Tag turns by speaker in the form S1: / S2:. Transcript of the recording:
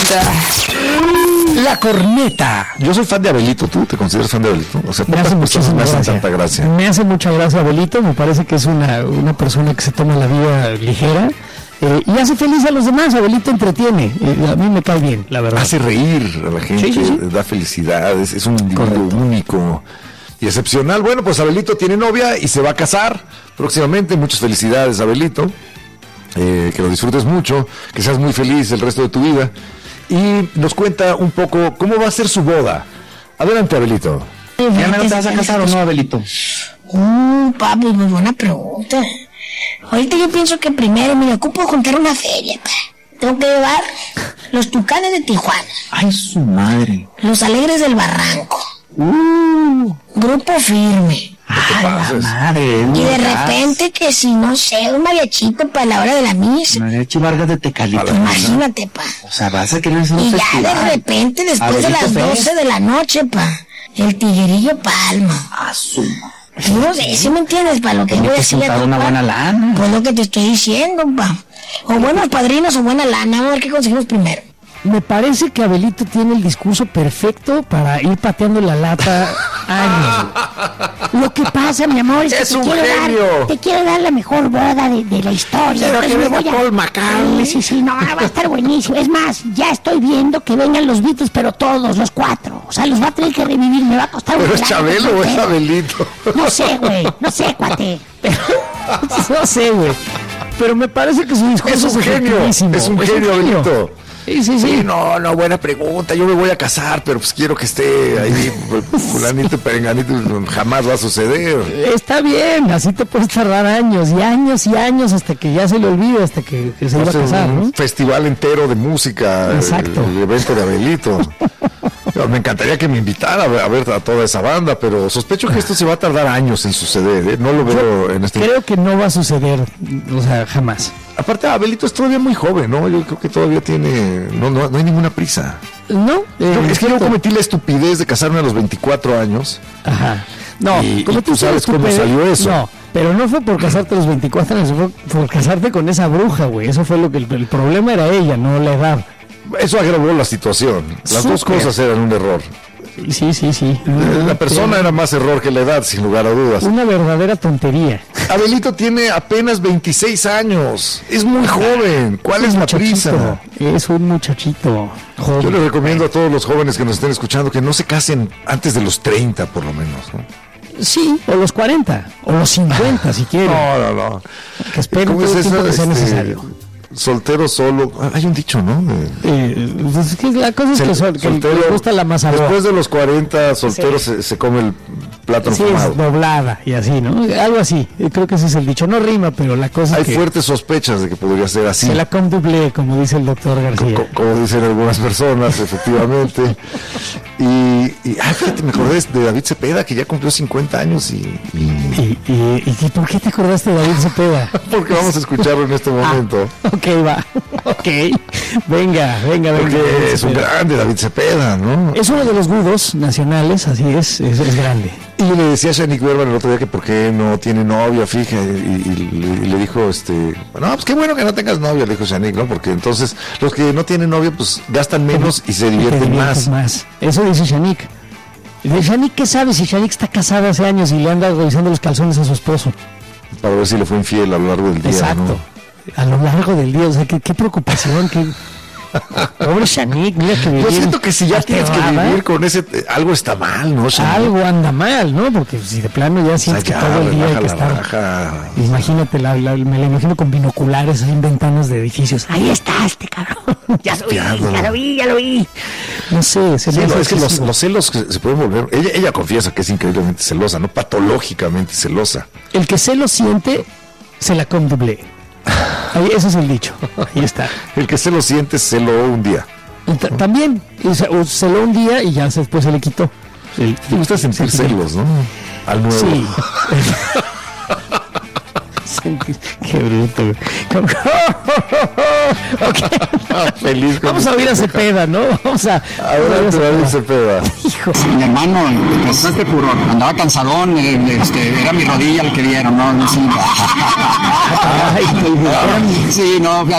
S1: La corneta.
S2: Yo soy fan de Abelito. ¿Tú te consideras fan de Abelito? O sea,
S1: Me hace muchísima gracia.
S2: Tanta gracia.
S1: Me hace mucha gracia Abelito. Me parece que es una persona que se toma la vida ligera y hace feliz a los demás. Abelito entretiene. A mí me cae bien, la verdad.
S2: Hace reír a la gente, sí. Da felicidad. Es un individuo único y excepcional. Bueno, pues Abelito tiene novia y se va a casar próximamente. Muchas felicidades, Abelito. Que lo disfrutes mucho, que seas muy feliz el resto de tu vida. Y nos cuenta un poco cómo va a ser su boda. Adelante, Abelito.
S3: ¿Ya me te vas a casar o no, Abelito?
S4: Papi, muy buena pregunta. Ahorita yo pienso que primero me ocupo de juntar una feria, pa. Tengo que llevar los Tucanes de Tijuana.
S3: Ay, su madre.
S4: Los Alegres del Barranco. Grupo Firme.
S3: Ay, la madre.
S4: Y de repente que si no sé, un mariachito para la hora de la misa.
S3: Mariachi Vargas de Tecalito.
S4: Imagínate, pa.
S3: O sea, vas a querer hacer un festival.
S4: Y ya de repente, después de las 12 de la noche, pa, el Tiguerillo Palma.
S3: A su madre.
S4: No sé, ¿sí me entiendes? Para lo que voy a decir.
S3: Una buena lana.
S4: Pues lo que te estoy diciendo, pa. O buenos padrinos o buena lana. Vamos a ver qué conseguimos primero.
S1: Me parece que Abelito tiene el discurso perfecto para ir pateando la lata años. Lo que pasa, mi amor, es que te quiero dar la mejor boda de la historia.
S2: Pero que venga Paul McCartney.
S1: Sí, no, va a estar buenísimo. Es más, ya estoy viendo que vengan los Beatles, pero todos, los 4. O sea, los va a tener que revivir, me va a costar
S2: ¿Pero es Chabelo o es Abelito?
S1: No sé, güey, no sé, cuate. No sé, güey. Pero me parece que su discurso
S2: es un genio. Es un genio, Abelito.
S1: Sí.
S2: No, buena pregunta. Yo me voy a casar, pero pues quiero que esté ahí fulanito, perenganito, jamás va a suceder.
S1: Está bien, así te puedes tardar años y años y años hasta que ya se le olvide, hasta que se iba a casar, ¿no?
S2: Un festival entero de música.
S1: Exacto.
S2: El evento de Abelito. Me encantaría que me invitara a ver a toda esa banda, pero sospecho que esto se va a tardar años en suceder, ¿eh? No lo veo en este...
S1: Creo que no va a suceder, o sea, jamás.
S2: Aparte, Abelito es todavía muy joven, ¿no? Yo creo que todavía tiene... No hay ninguna prisa.
S1: No.
S2: Es que yo cometí la estupidez de casarme a los 24 años.
S1: Ajá. No,
S2: y tú sabes cómo salió eso.
S1: No, pero no fue por casarte a los 24 años, fue por casarte con esa bruja, güey. Eso fue lo que el problema era ella, no la edad.
S2: Eso agravó la situación. Las dos cosas eran un error.
S1: Sí.
S2: La persona era más error que la edad, sin lugar a dudas.
S1: Una verdadera tontería.
S2: Abelito tiene apenas 26 años. Es muy joven. ¿Cuál es la prisa?
S1: Es un muchachito joven.
S2: Yo le recomiendo a todos los jóvenes que nos estén escuchando que no se casen antes de los 30, por lo menos, ¿no?
S1: Sí, o los 40, o los 50, si quieren.
S2: No.
S1: Que esperen todo el tiempo que sea necesario.
S2: Soltero solo, hay un dicho, ¿no?
S1: Es que la cosa es que soltero, le gusta la masa.
S2: Después de los 40, soltero se come el plátano fumado.
S1: Es doblada y así, ¿no? Algo así, creo que ese es el dicho. No rima, pero la cosa
S2: es que... Hay fuertes sospechas de que podría ser así.
S1: Se la com doublé, como dice el doctor García.
S2: Como dicen algunas personas, efectivamente. Fíjate, me acordé de David Cepeda, que ya cumplió 50 años ¿Y
S1: por qué te acordaste de David Cepeda?
S2: Porque vamos a escucharlo en este momento.
S1: Ok, va. Ok. Venga.
S2: Porque es un grande David Cepeda, ¿no?
S1: Es uno de los gudos nacionales, así es grande.
S2: Y le decía a Shanique Berman el otro día que por qué no tiene novia, fija, y le dijo, no, pues qué bueno que no tengas novia, le dijo Shanique, ¿no? Porque entonces los que no tienen novia, pues gastan menos y se divierten más.
S1: Eso dice Shanique. ¿De Shanique qué sabe si Shanique está casada hace años y le anda revisando los calzones a su esposo?
S2: Para ver si le fue infiel a lo largo del día.
S1: Exacto. ¿No? A lo largo del día, o sea, qué preocupación, pobre Shanique, mira que vivir.
S2: Yo siento que si ya tienes que vivir con ese, algo está mal, ¿no, Shanique?
S1: Algo anda mal, ¿no? Porque si de plano ya sientes que todo el día hay que estar. Imagínate, me la imagino con binoculares ahí en ventanas de edificios. Ahí está cabrón. Ya lo vi. No sé,
S2: es que los celos se pueden volver. Ella confiesa que es increíblemente celosa, no patológicamente celosa.
S1: El que se lo siente, se la com doublé. Ahí, ese es el dicho. Ahí está.
S2: El que se lo siente, se lo un día.
S1: También, se lo un día y ya después se le quitó.
S2: Te gusta sentir celos, ¿no? Al nuevo.
S1: Sí. Qué bruto, güey. Okay.
S2: Feliz.
S1: Vamos a oír a Cepeda, ¿no? Vamos a
S2: oír a Cepeda.
S1: Hijo.
S3: Mi hermano, este furor, andaba cansadón, era mi rodilla el que vieron, ¿no? Sí, no,